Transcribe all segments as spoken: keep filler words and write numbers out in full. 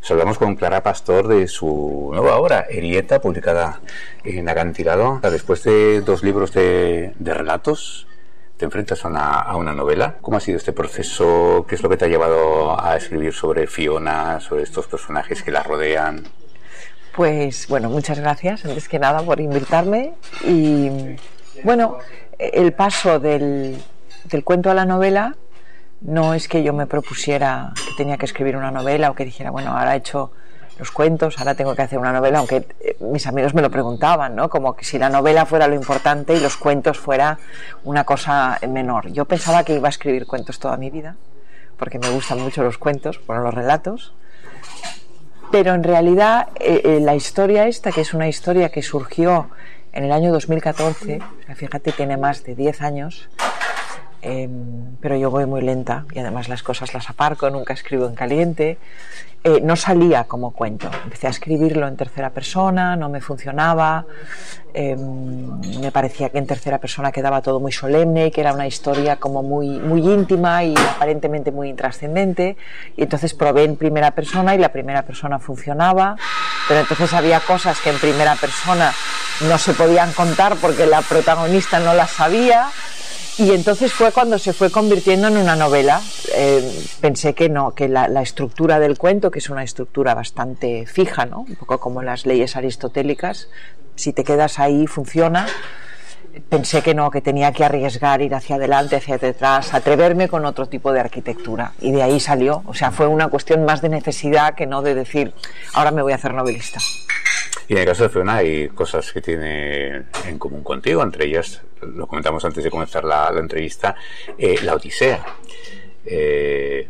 Pues hablamos con Clara Pastor de su nueva obra, Erieta, publicada en Acantilado. Después de dos libros de, de relatos, te enfrentas a una, a una novela. ¿Cómo ha sido este proceso? ¿Qué es lo que te ha llevado a escribir sobre Fiona, sobre estos personajes que la rodean? Pues bueno, muchas gracias, antes que nada, por invitarme. Y bueno, el paso del, del cuento a la novela no es que yo me propusiera que tenía que escribir una novela o que dijera, bueno, ahora he hecho los cuentos, ahora tengo que hacer una novela, aunque mis amigos me lo preguntaban, ¿no? Como que si la novela fuera lo importante y los cuentos fuera una cosa menor. Yo pensaba que iba a escribir cuentos toda mi vida, porque me gustan mucho los cuentos, bueno, los relatos, pero en realidad eh, eh, la historia esta, que es una historia que surgió en el año dos mil catorce, fíjate, tiene más de diez años, eh, pero yo voy muy lenta y además las cosas las aparco, nunca escribo en caliente. Eh, no salía como cuento, empecé a escribirlo en tercera persona, no me funcionaba, eh, me parecía que en tercera persona quedaba todo muy solemne, que era una historia como muy, muy íntima y aparentemente muy intrascendente, y entonces probé en primera persona y la primera persona funcionaba, pero entonces había cosas que en primera persona no se podían contar porque la protagonista no las sabía. Y entonces fue cuando se fue convirtiendo en una novela. Eh, pensé que no, que la, la estructura del cuento, que es una estructura bastante fija, ¿no? Un poco como las leyes aristotélicas, si te quedas ahí funciona. Pensé que no, que tenía que arriesgar, ir hacia adelante, hacia detrás, atreverme con otro tipo de arquitectura. Y de ahí salió. O sea, fue una cuestión más de necesidad que no de decir, ahora me voy a hacer novelista. Y en el caso de Fiona hay cosas que tiene en común contigo, entre ellas, lo comentamos antes de comenzar la, la entrevista, eh, la Odisea. Eh,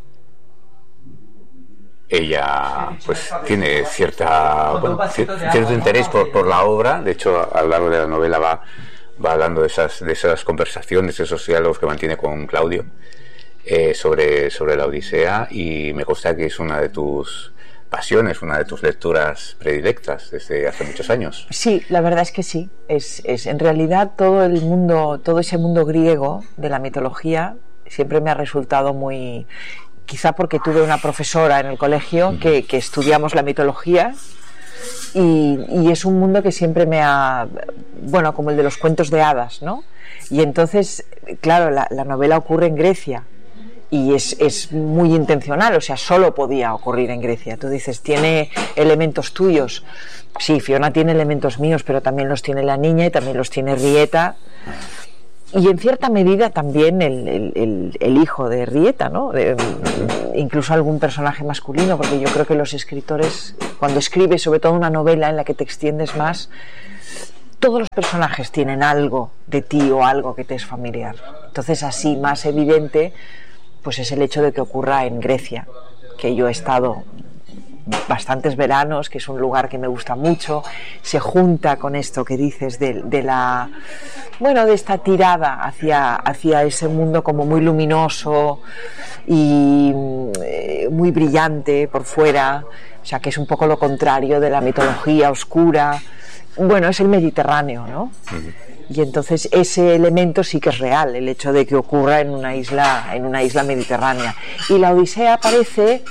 ella pues tiene cierta bueno, cierto interés por, por la obra. De hecho, a lo largo de la novela va, va hablando de esas, de esas conversaciones, de esos diálogos que mantiene con Claudio eh, sobre, sobre la Odisea, y me consta que es una de tus pasiones, una de tus lecturas predilectas desde hace muchos años. Sí, la verdad es que sí. Es, es en realidad todo el mundo, todo ese mundo griego de la mitología siempre me ha resultado muy, quizá porque tuve una profesora en el colegio que, que estudiamos la mitología, y, y es un mundo que siempre me ha, bueno, como el de los cuentos de hadas, ¿no? Y entonces, claro, la, la novela ocurre en Grecia. Y es, es muy intencional, o sea, solo podía ocurrir en Grecia. Tú dices, ¿tiene elementos tuyos? Sí, Fiona tiene elementos míos, pero también los tiene la niña y también los tiene Rieta. Y en cierta medida también el, el, el, el hijo de Rieta, ¿no? De, incluso algún personaje masculino, porque yo creo que los escritores, cuando escribes sobre todo una novela en la que te extiendes más, todos los personajes tienen algo de ti o algo que te es familiar. Entonces, así, más evidente, pues es el hecho de que ocurra en Grecia, que yo he estado bastantes veranos, que es un lugar que me gusta mucho. Se junta con esto que dices de, de la, bueno, de esta tirada hacia, hacia ese mundo como muy luminoso y eh, muy brillante por fuera, o sea, que es un poco lo contrario de la mitología oscura. Bueno, es el Mediterráneo, ¿no? Uh-huh. Y entonces ese elemento sí que es real, el hecho de que ocurra en una isla, en una isla mediterránea. Y la Odisea aparece,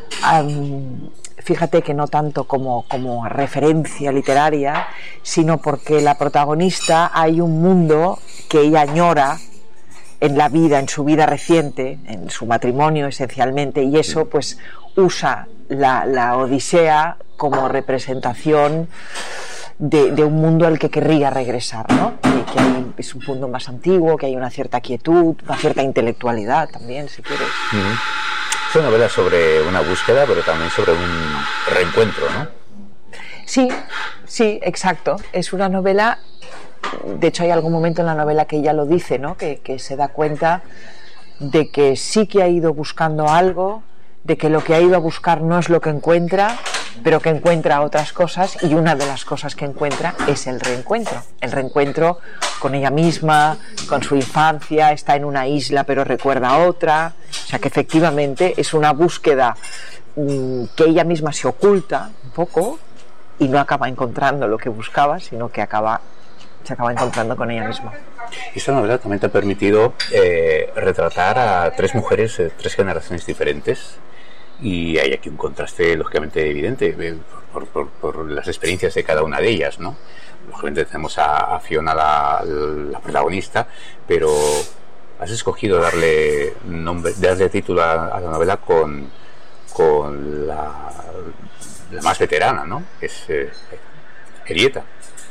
um, fíjate que no tanto como, como referencia literaria, sino porque la protagonista, hay un mundo que ella añora en la vida, en su vida reciente, en su matrimonio esencialmente, y eso pues usa la, la Odisea como representación De, de un mundo al que querría regresar, ¿no? Y que hay, es un mundo más antiguo, que hay una cierta quietud, una cierta intelectualidad también, si quieres. Uh-huh. Es una novela sobre una búsqueda, pero también sobre un reencuentro, ¿no? Sí, sí, exacto. Es una novela, de hecho hay algún momento en la novela que ella lo dice, ¿no? Que, que se da cuenta de que sí que ha ido buscando algo, de que lo que ha ido a buscar no es lo que encuentra, pero que encuentra otras cosas, y una de las cosas que encuentra es el reencuentro, el reencuentro con ella misma, con su infancia. Está en una isla pero recuerda a otra, o sea que efectivamente es una búsqueda mmm, que ella misma se oculta un poco y no acaba encontrando lo que buscaba, sino que acaba, se acaba encontrando con ella misma. Esta novela también te ha permitido eh, retratar a tres mujeres de tres generaciones diferentes, y hay aquí un contraste lógicamente evidente eh, por, por, por las experiencias de cada una de ellas, ¿no? Lógicamente tenemos a, a Fiona, la, la protagonista, pero has escogido darle nombre, darle título a, a la novela con, con la, la más veterana, ¿no? Que es eh, Henrietta.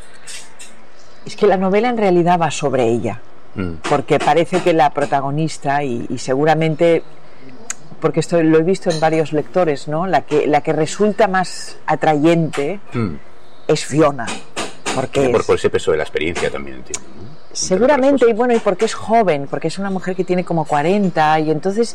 Es que la novela en realidad va sobre ella, mm. porque parece que la protagonista, y, y seguramente, porque esto lo he visto en varios lectores, ¿no? La que, la que resulta más atrayente mm. es Fiona. Porque por, por ese peso de la experiencia también, entiendo, ¿no? Seguramente, y bueno, y porque es joven, porque es una mujer que tiene como cuarenta, y entonces,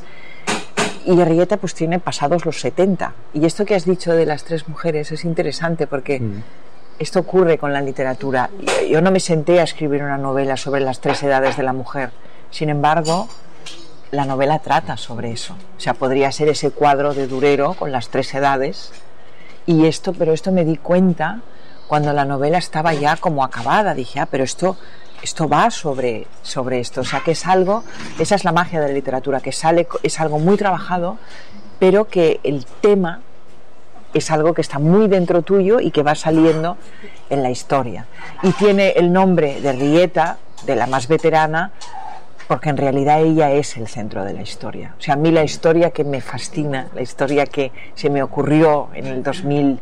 y Henrietta pues tiene pasados los setenta. Y esto que has dicho de las tres mujeres es interesante, porque mm. esto ocurre con la literatura. Yo no me senté a escribir una novela sobre las tres edades de la mujer, sin embargo, la novela trata sobre eso. O sea, podría ser ese cuadro de Durero con las tres edades, y esto, pero esto me di cuenta cuando la novela estaba ya como acabada. Dije, ah, pero esto, esto va sobre, sobre esto. O sea, que es algo, esa es la magia de la literatura, que sale, es algo muy trabajado, pero que el tema es algo que está muy dentro tuyo y que va saliendo en la historia. Y tiene el nombre de Henrietta, de la más veterana, porque en realidad ella es el centro de la historia. O sea, a mí la historia que me fascina, la historia que se me ocurrió en el dos mil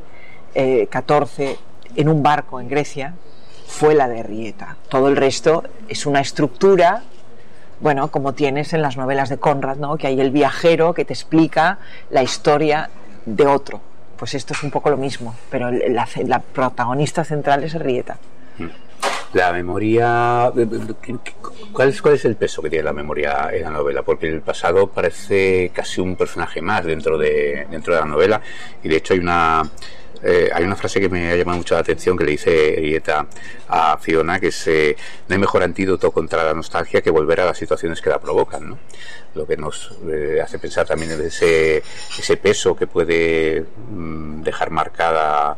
catorce en un barco en Grecia, fue la de Henrietta. Todo el resto es una estructura, bueno, como tienes en las novelas de Conrad, ¿no? Que hay el viajero que te explica la historia de otro. Pues esto es un poco lo mismo, pero la, la protagonista central es Henrietta. La memoria, ¿cuál es, ¿cuál es el peso que tiene la memoria en la novela? Porque el pasado parece casi un personaje más dentro de, dentro de la novela, y de hecho hay una Eh, hay una frase que me ha llamado mucho la atención, que le dice Henrietta a Fiona, que es eh, no hay mejor antídoto contra la nostalgia que volver a las situaciones que la provocan, ¿no? Lo que nos eh, hace pensar también en ese, ese peso que puede mm, dejar marcada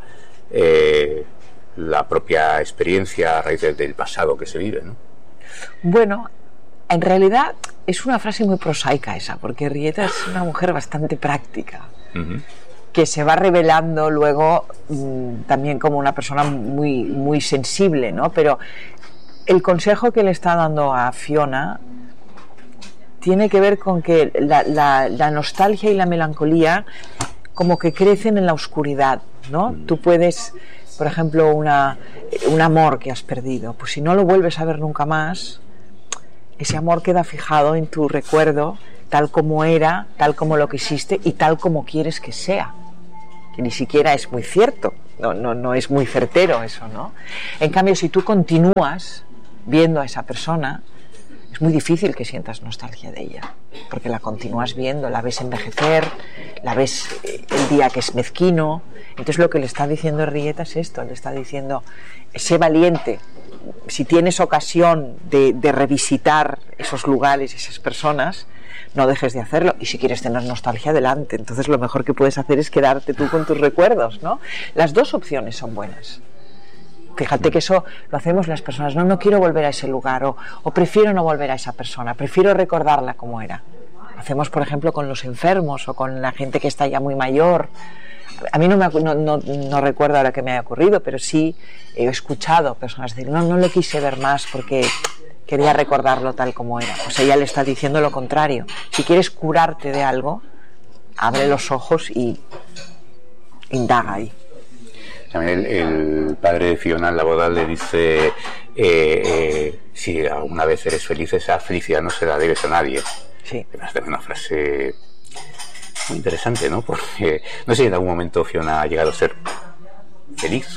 eh, la propia experiencia a raíz del, del pasado que se vive, ¿no? Bueno, en realidad es una frase muy prosaica esa, porque Henrietta es una mujer bastante práctica. Uh-huh. Que se va revelando luego mmm, también como una persona muy, muy sensible, ¿no? Pero el consejo que le está dando a Fiona tiene que ver con que la, la, la nostalgia y la melancolía como que crecen en la oscuridad, ¿no? Mm. Tú puedes, por ejemplo, una, un amor que has perdido, pues si no lo vuelves a ver nunca más, ese amor queda fijado en tu recuerdo tal como era, tal como lo quisiste y tal como quieres que sea. Que ni siquiera es muy cierto, no, no, no es muy certero eso, ¿no? En cambio, si tú continúas viendo a esa persona, es muy difícil que sientas nostalgia de ella, porque la continúas viendo, la ves envejecer, la ves el día que es mezquino. Entonces lo que le está diciendo Henrietta es esto, le está diciendo, sé valiente, si tienes ocasión de, de revisitar esos lugares, esas personas, no dejes de hacerlo, y si quieres tener nostalgia, adelante. Entonces lo mejor que puedes hacer es quedarte tú con tus recuerdos, ¿no? Las dos opciones son buenas. Fíjate que eso lo hacemos las personas, no, no quiero volver a ese lugar, o, o prefiero no volver a esa persona, prefiero recordarla como era. Lo hacemos, por ejemplo, con los enfermos o con la gente que está ya muy mayor. A mí no, me, no, no, no recuerdo ahora que me haya ocurrido, pero sí he escuchado personas decir, no, no le quise ver más porque quería recordarlo tal como era. Pues ella le está diciendo lo contrario. Si quieres curarte de algo, abre los ojos y indaga ahí. También el, el padre de Fiona en la boda le dice, eh, eh, si alguna vez eres feliz, esa felicidad no se la debes a nadie. Sí. Me parece una frase muy interesante, ¿no? Porque no sé si en algún momento Fiona ha llegado a ser feliz.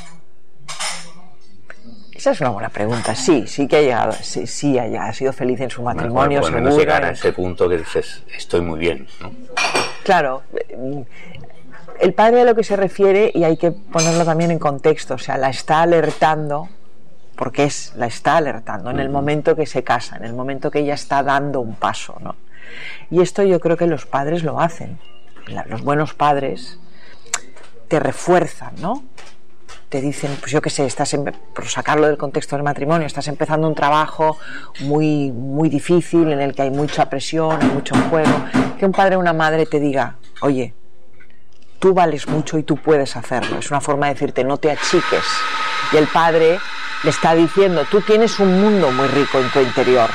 Esa es una buena pregunta. Sí, sí que ha llegado, sí, sí ha, ha sido feliz en su matrimonio. Bueno, bueno, no llegar a ese punto que dices, estoy muy bien, ¿no? Claro, el padre a lo que se refiere, y hay que ponerlo también en contexto, o sea, la está alertando, porque es, la está alertando en el momento que se casa, en el momento que ella está dando un paso, ¿no? Y esto yo creo que los padres lo hacen. Los buenos padres te refuerzan, ¿no? Te dicen, pues yo qué sé, estás en, por sacarlo del contexto del matrimonio, estás empezando un trabajo muy, muy difícil en el que hay mucha presión, hay mucho juego. Que un padre o una madre te diga, oye, tú vales mucho y tú puedes hacerlo. Es una forma de decirte, no te achiques. Y el padre le está diciendo, tú tienes un mundo muy rico en tu interior.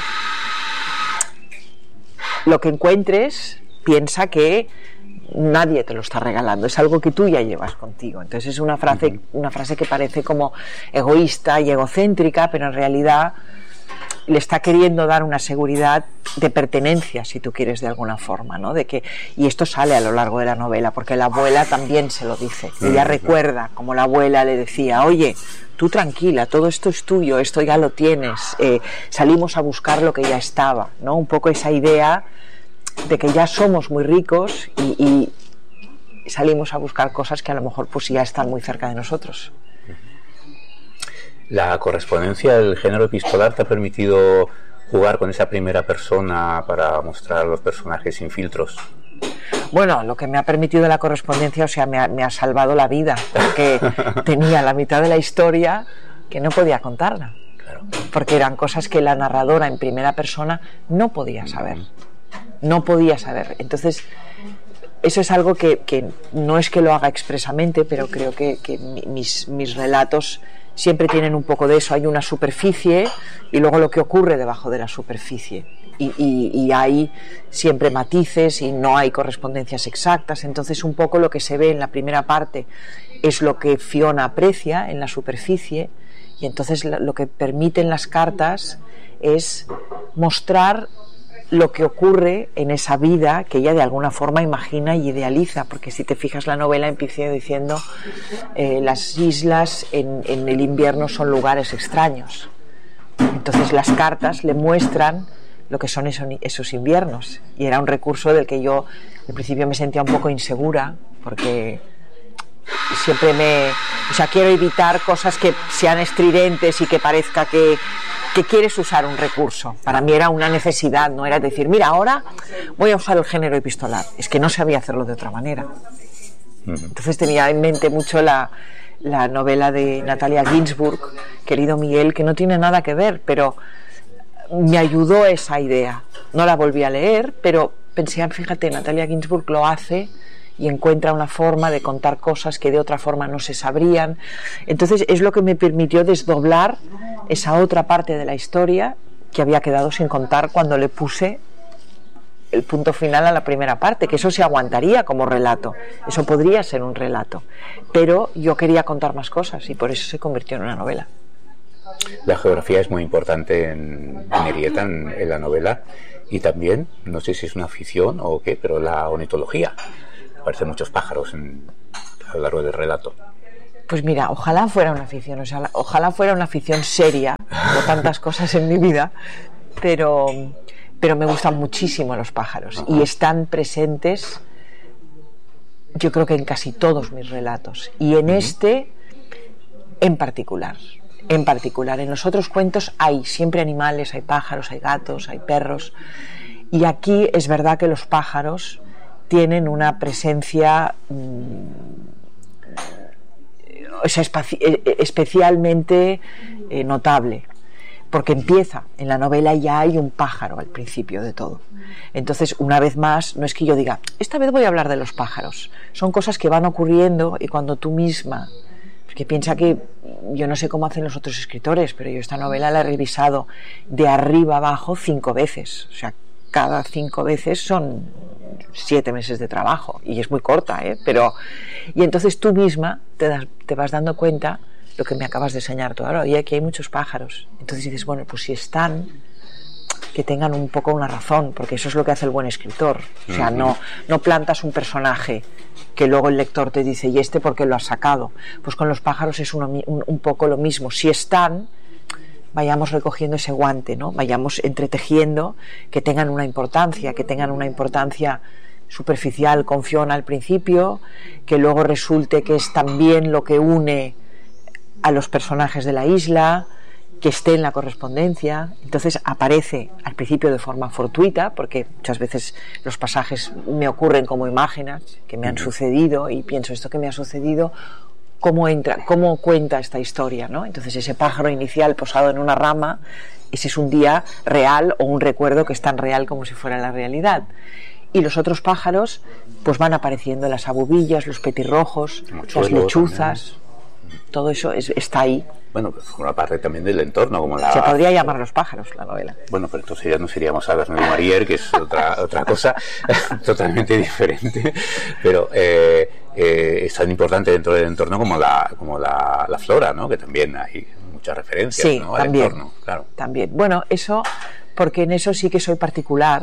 Lo que encuentres, piensa que nadie te lo está regalando, es algo que tú ya llevas contigo. Entonces es una frase, una frase que parece como egoísta y egocéntrica, pero en realidad le está queriendo dar una seguridad de pertenencia, si tú quieres, de alguna forma, ¿no? De que, y esto sale a lo largo de la novela, porque la abuela también se lo dice. Ella recuerda como la abuela le decía, oye, tú tranquila, todo esto es tuyo, esto ya lo tienes, eh, salimos a buscar lo que ya estaba, ¿no? Un poco esa idea de que ya somos muy ricos y, y salimos a buscar cosas que a lo mejor pues ya están muy cerca de nosotros. ¿La correspondencia del género epistolar te ha permitido jugar con esa primera persona para mostrar a los personajes sin filtros? Bueno, lo que me ha permitido la correspondencia, o sea, me ha, me ha salvado la vida, porque tenía la mitad de la historia que no podía contarla, claro, porque eran cosas que la narradora en primera persona no podía saber. No podía saber. Entonces, eso es algo que, que no es que lo haga expresamente, pero creo que, que mis, mis relatos siempre tienen un poco de eso. Hay una superficie y luego lo que ocurre debajo de la superficie. Y, y, y hay siempre matices y no hay correspondencias exactas. Entonces, un poco lo que se ve en la primera parte es lo que Fiona aprecia en la superficie, y entonces lo que permiten las cartas es mostrar lo que ocurre en esa vida que ella de alguna forma imagina y idealiza, porque si te fijas la novela empieza diciendo eh, las islas en, en el invierno son lugares extraños. Entonces las cartas le muestran lo que son eso, esos inviernos, y era un recurso del que yo al principio me sentía un poco insegura, porque siempre me, o sea, quiero evitar cosas que sean estridentes y que parezca que que quieres usar un recurso. Para mí era una necesidad, no era decir, mira, ahora voy a usar el género epistolar. Es que no sabía hacerlo de otra manera. Entonces tenía en mente mucho la, la novela de Natalia Ginzburg, Querido Miguel, que no tiene nada que ver, pero me ayudó esa idea. No la volví a leer, pero pensé, fíjate, Natalia Ginzburg lo hace y encuentra una forma de contar cosas que de otra forma no se sabrían. Entonces es lo que me permitió desdoblar esa otra parte de la historia que había quedado sin contar cuando le puse el punto final a la primera parte, que eso se aguantaría como relato, eso podría ser un relato, pero yo quería contar más cosas y por eso se convirtió en una novela. La geografía es muy importante en, en Erieta, en, en la novela, y también, no sé si es una afición o qué, pero la ornitología. Aparecen muchos pájaros en, a lo largo del relato. Pues mira, ojalá fuera una afición, o sea, ojalá fuera una afición seria, como tantas cosas en mi vida, pero, pero me gustan muchísimo los pájaros. Ajá. Y están presentes, yo creo que en casi todos mis relatos, y en uh-huh. este en particular. En particular, en los otros cuentos hay siempre animales, hay pájaros, hay gatos, hay perros, y aquí es verdad que los pájaros tienen una presencia mmm, o sea, especialmente eh, notable, porque empieza en la novela y ya hay un pájaro al principio de todo. Entonces, una vez más, no es que yo diga, esta vez voy a hablar de los pájaros, son cosas que van ocurriendo, y cuando tú misma, porque piensa que yo no sé cómo hacen los otros escritores, pero yo esta novela la he revisado de arriba abajo cinco veces, o sea, cada cinco veces son siete meses de trabajo, y es muy corta, ¿eh? Pero, y entonces tú misma te, das, te vas dando cuenta lo que me acabas de enseñar tú ahora, oye, aquí hay muchos pájaros, entonces dices, bueno, pues si están, que tengan un poco una razón, porque eso es lo que hace el buen escritor, o sea, no, no plantas un personaje que luego el lector te dice, ¿y este por qué lo has sacado? Pues con los pájaros es un, un, un poco lo mismo, si están, vayamos recogiendo ese guante, ¿no? Vayamos entretejiendo, que tengan una importancia, que tengan una importancia superficial con Fiona al principio, que luego resulte que es también lo que une a los personajes de la isla, que esté en la correspondencia. Entonces aparece al principio de forma fortuita, porque muchas veces los pasajes me ocurren como imágenes que me han sucedido y pienso, esto que me ha sucedido, cómo entra, cómo cuenta esta historia, ¿no? Entonces ese pájaro inicial posado en una rama, ese es un día real o un recuerdo que es tan real como si fuera la realidad. y los otros pájaros pues van apareciendo, las abubillas, los petirrojos, las lechuzas, también. Todo eso es, está ahí. Bueno, pues forma parte también del entorno, como la... Se podría llamar Los pájaros, la novela. Bueno, pero entonces ya nos iríamos a Las Nueve Marier, que es otra otra cosa totalmente diferente, pero eh, eh, es tan importante dentro del entorno como la como la, la flora, ¿no? Que también hay muchas referencias, sí, ¿no? Al también, entorno, claro. También. Bueno, eso, porque en eso sí que soy particular.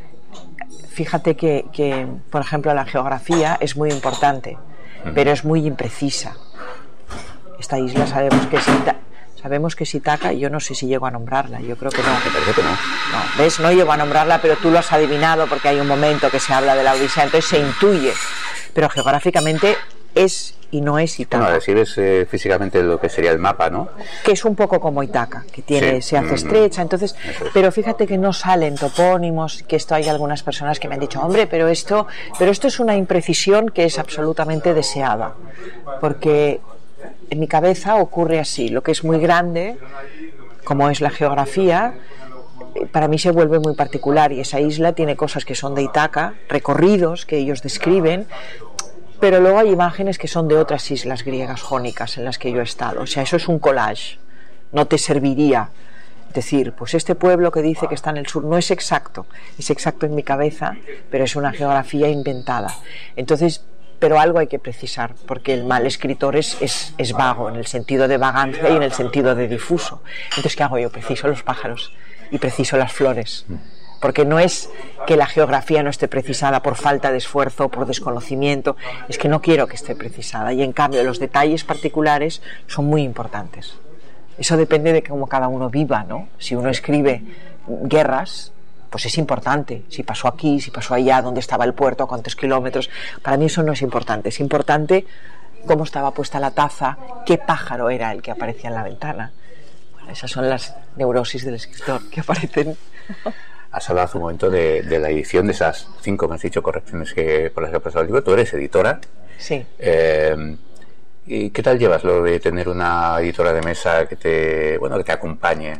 Fíjate que, que por ejemplo, la geografía es muy importante, uh-huh. pero es muy imprecisa. Esta isla sabemos que es Ita- sabemos que es Ítaca, yo no sé si llego a nombrarla, yo creo que no. Me parece que no. No, ¿ves? No llego a nombrarla, pero tú lo has adivinado porque hay un momento que se habla de la Odisea, entonces se intuye, pero geográficamente es y no es Ítaca. Bueno, si ves eh, físicamente lo que sería el mapa, ¿no? Que es un poco como Ítaca, que tiene, sí. se hace estrecha, entonces, es. Pero fíjate que no salen topónimos, que esto hay algunas personas que me han dicho, hombre, pero esto, pero esto es una imprecisión que es absolutamente deseada, porque en mi cabeza ocurre así, lo que es muy grande, como es la geografía, para mí se vuelve muy particular, y esa isla tiene cosas que son de Ítaca, recorridos que ellos describen, pero luego hay imágenes que son de otras islas griegas jónicas en las que yo he estado, o sea, eso es un collage, no te serviría decir, pues este pueblo que dice que está en el sur no es exacto, es exacto en mi cabeza, pero es una geografía inventada, entonces... Pero algo hay que precisar, porque el mal escritor es, es, es vago, en el sentido de vagancia y en el sentido de difuso. Entonces, ¿qué hago yo? Preciso los pájaros y preciso las flores, porque no es que la geografía no esté precisada por falta de esfuerzo o por desconocimiento, es que no quiero que esté precisada, y en cambio los detalles particulares son muy importantes. Eso depende de cómo cada uno viva, ¿no? Si uno escribe guerras, pues es importante, si pasó aquí, si pasó allá, dónde estaba el puerto, a cuántos kilómetros. Para mí eso no es importante, es importante cómo estaba puesta la taza, qué pájaro era el que aparecía en la ventana. Bueno, esas son las neurosis del escritor que aparecen. Has hablado hace un momento de, de la edición de esas cinco, me has dicho, correcciones que por las que ha pasado el libro. Tú eres editora. Sí. Eh, ¿Y qué tal llevas lo de tener una editora de mesa que te, bueno, que te acompañe?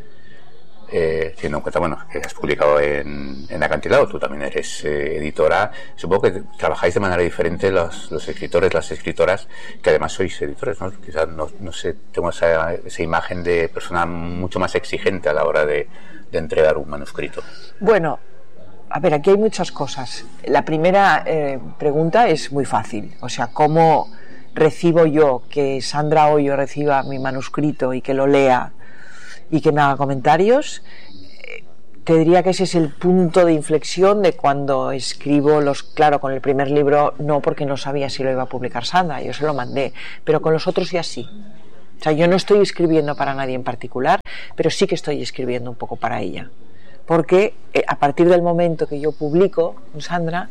Eh, teniendo en cuenta, bueno, que has publicado en, en Acantilado, tú también eres eh, editora, supongo que trabajáis de manera diferente los, los escritores, las escritoras, que además sois editores, ¿no? Quizás no, no sé, tengo esa, esa imagen de persona mucho más exigente a la hora de, de entregar un manuscrito. Bueno, a ver, aquí hay muchas cosas. La primera eh, pregunta es muy fácil, o sea, ¿cómo recibo yo que Sandra Hoyo reciba mi manuscrito y que lo lea y que me haga comentarios? Te diría que ese es el punto de inflexión de cuando escribo los... Claro, con el primer libro no, porque no sabía si lo iba a publicar Sandra, yo se lo mandé, pero con los otros ya sí. O sea, yo no estoy escribiendo para nadie en particular, pero sí que estoy escribiendo un poco para ella, porque eh, a partir del momento que yo publico con Sandra,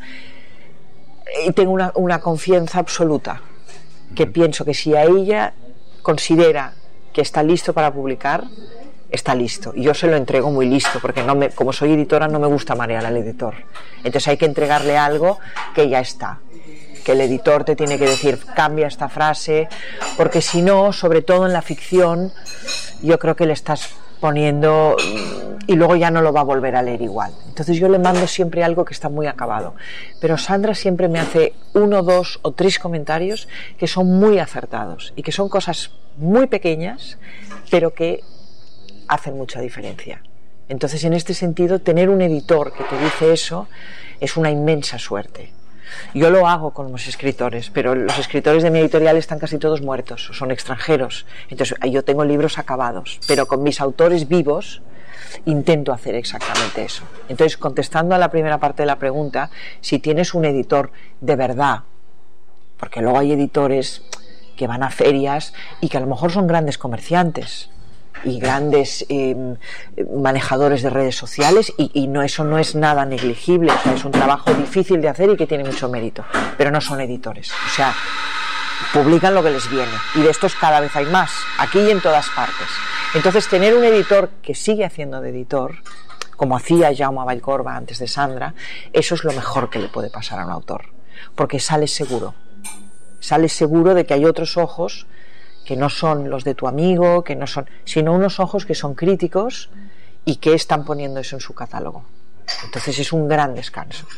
eh, tengo una, una confianza absoluta, que pienso que si a ella considera que está listo para publicar, está listo, y yo se lo entrego muy listo, porque no me, como soy editora no me gusta marear al editor, entonces hay que entregarle algo que ya está, que el editor te tiene que decir cambia esta frase, porque si no, sobre todo en la ficción, yo creo que le estás poniendo y luego ya no lo va a volver a leer igual. Entonces yo le mando siempre algo que está muy acabado, pero Sandra siempre me hace uno, dos o tres comentarios que son muy acertados y que son cosas muy pequeñas, pero que hacen mucha diferencia. Entonces, en este sentido, tener un editor que te dice eso es una inmensa suerte. Yo lo hago con los escritores, pero los escritores de mi editorial están casi todos muertos, son extranjeros. Entonces, yo tengo libros acabados, pero con mis autores vivos intento hacer exactamente eso. Entonces, contestando a la primera parte de la pregunta, si tienes un editor de verdad, porque luego hay editores que van a ferias y que a lo mejor son grandes comerciantes y grandes eh, manejadores de redes sociales, y, y no, eso no es nada negligible, o sea, es un trabajo difícil de hacer y que tiene mucho mérito, pero no son editores, o sea, publican lo que les viene, y de estos cada vez hay más, aquí y en todas partes. Entonces, tener un editor que sigue haciendo de editor, como hacía Jaume Vallcorba antes de Sandra, eso es lo mejor que le puede pasar a un autor, porque sales seguro, sales seguro de que hay otros ojos que no son los de tu amigo, que no son, sino unos ojos que son críticos y que están poniendo eso en su catálogo. Entonces es un gran descanso.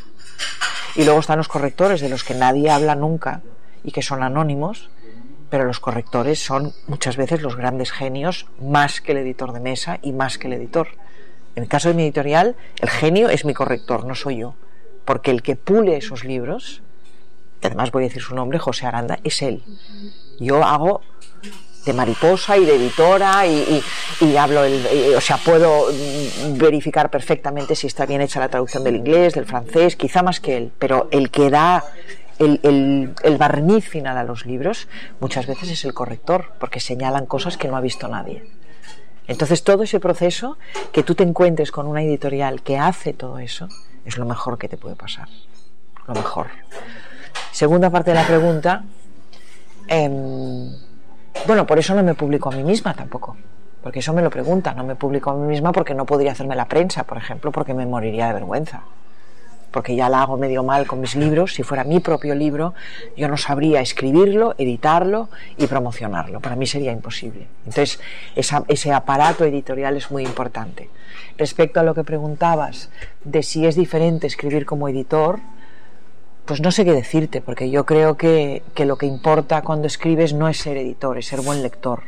Y luego están los correctores, de los que nadie habla nunca y que son anónimos, pero los correctores son muchas veces los grandes genios, más que el editor de mesa y más que el editor. En el caso de mi editorial, el genio es mi corrector, no soy yo, porque el que pule esos libros, y además voy a decir su nombre, José Aranda, es él. Yo hago de mariposa y de editora y, y, y hablo, el, y, o sea, puedo verificar perfectamente si está bien hecha la traducción del inglés, del francés, quizá más que él, pero el que da el, el, el barniz final a los libros muchas veces es el corrector, porque señalan cosas que no ha visto nadie. Entonces todo ese proceso, que tú te encuentres con una editorial que hace todo eso, es lo mejor que te puede pasar, lo mejor. Segunda parte de la pregunta, eh, bueno, por eso no me publico a mí misma tampoco, porque eso me lo preguntan, no me publico a mí misma porque no podría hacerme la prensa, por ejemplo, porque me moriría de vergüenza, porque ya la hago medio mal con mis libros. Si fuera mi propio libro, yo no sabría escribirlo, editarlo y promocionarlo, para mí sería imposible. Entonces esa, ese aparato editorial es muy importante. Respecto a lo que preguntabas de si es diferente escribir como editor, pues no sé qué decirte, porque yo creo que, que lo que importa cuando escribes no es ser editor, es ser buen lector.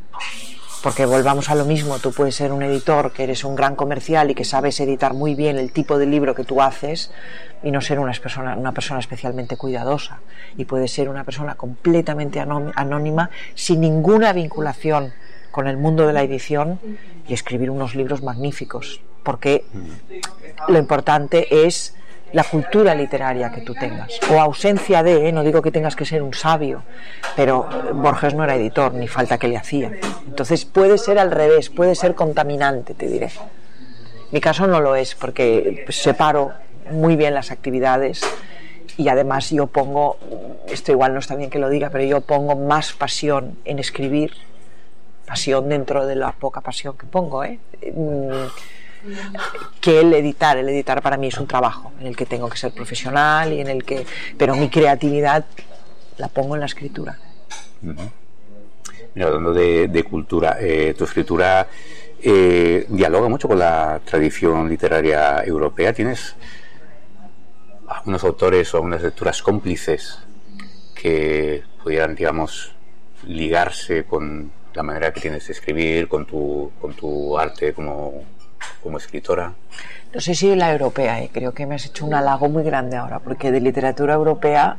Porque volvamos a lo mismo, tú puedes ser un editor que eres un gran comercial y que sabes editar muy bien el tipo de libro que tú haces y no ser una persona, una persona especialmente cuidadosa. Y puedes ser una persona completamente anónima, sin ninguna vinculación con el mundo de la edición y escribir unos libros magníficos. Porque lo importante es la cultura literaria que tú tengas, o ausencia de, ¿eh? No digo que tengas que ser un sabio, pero Borges no era editor, ni falta que le hacía. Entonces puede ser al revés, puede ser contaminante, te diré. Mi caso no lo es, porque separo muy bien las actividades y además yo pongo, esto igual no está bien que lo diga, pero yo pongo más pasión en escribir, pasión dentro de la poca pasión que pongo, ¿eh? que el editar. El editar para mí es un trabajo en el que tengo que ser profesional y en el que, pero mi creatividad la pongo en la escritura. Uh-huh. Mira, hablando de, de cultura, eh, tu escritura eh, dialoga mucho con la tradición literaria europea. ¿Tienes algunos autores o algunas lecturas cómplices que pudieran, digamos, ligarse con la manera que tienes de escribir, con tu, con tu arte como como escritora? No sé si la europea, eh. creo que me has hecho un halago muy grande ahora, porque de literatura europea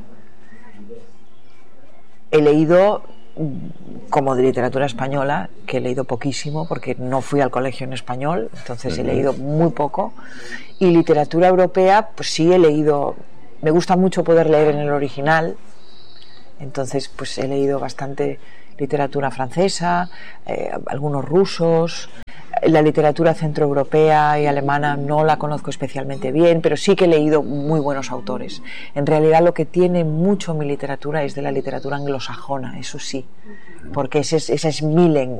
he leído, como de literatura española, que he leído poquísimo porque no fui al colegio en español, entonces uh-huh. he leído muy poco, y literatura europea pues sí he leído, me gusta mucho poder leer en el original, entonces pues he leído bastante literatura francesa, eh, algunos rusos. La literatura centroeuropea y alemana no la conozco especialmente bien, pero sí que he leído muy buenos autores. En realidad lo que tiene mucho mi literatura es de la literatura anglosajona, eso sí, porque esa es, esa es mi lengua.